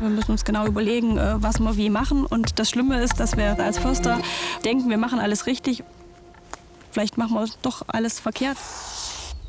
Wir müssen uns genau überlegen, was wir wie machen. Und das Schlimme ist, dass wir als Förster denken, wir machen alles richtig. Vielleicht machen wir doch alles verkehrt.